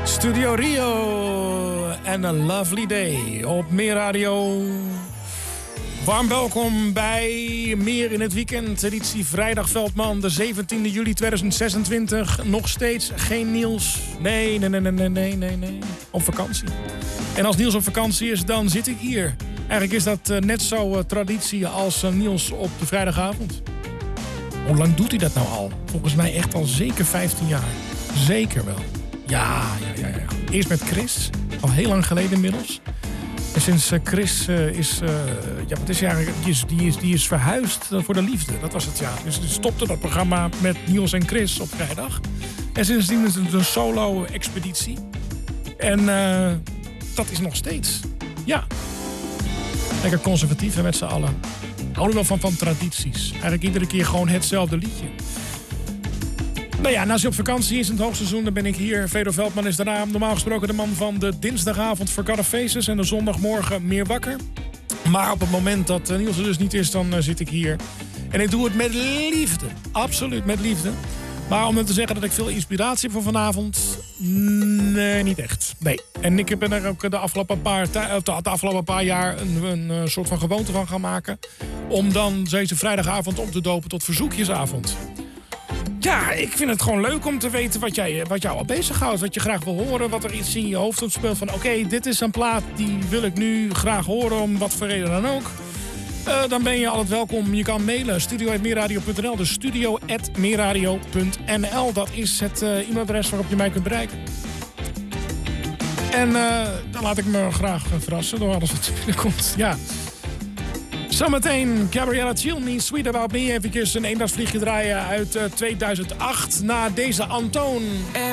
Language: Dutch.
Studio Rio en A Lovely Day op Meer Radio. Warm welkom bij Meer in het Weekend, editie vrijdag Veldman, de 17e juli 2026. Nog steeds geen Niels. Nee. Op vakantie. En als Niels op vakantie is, dan zit ik hier. Eigenlijk is dat net zo traditie als Niels op de vrijdagavond. Hoe lang doet hij dat nou al? Volgens mij echt al zeker 15 jaar. Zeker wel. Ja. Eerst met Chris, al heel lang geleden inmiddels. En sinds Chris wat is hij eigenlijk? Die is verhuisd voor de liefde. Dat was het, ja. Dus stopte dat programma met Niels en Chris op vrijdag. En sindsdien is het een solo-expeditie. En dat is nog steeds. Ja. Lekker conservatief hè, met z'n allen. Houden wel van tradities. Eigenlijk iedere keer gewoon hetzelfde liedje. Nou ja, als hij op vakantie is in het hoogseizoen, dan ben ik hier. Vedo Veldman is daarna normaal gesproken de man van de dinsdagavond Forgotten Faces en de zondagmorgen Meer Wakker. Maar op het moment dat Niels er dus niet is, dan zit ik hier. En ik doe het met liefde. Absoluut met liefde. Maar om te zeggen dat ik veel inspiratie heb voor vanavond, nee, niet echt. Nee. En ik ben er ook de afgelopen paar jaar een soort van gewoonte van gaan maken. Om dan deze vrijdagavond om te dopen tot verzoekjesavond. Ja, ik vind het gewoon leuk om te weten wat jou al bezighoudt. Wat je graag wil horen, wat er iets in je hoofd opspeelt. Van oké, dit is een plaat, die wil ik nu graag horen, om wat voor reden dan ook. Dan ben je altijd welkom. Je kan mailen, studio@meerradio.nl. Dus studio@meerradio.nl. Dat is het e-mailadres waarop je mij kunt bereiken. En dan laat ik me graag verrassen door alles wat binnenkomt. Ja. Zometeen Gabriella Cilmi, Sweet About Me. Even een eendagsvliegje draaien uit 2008 na deze Antoon.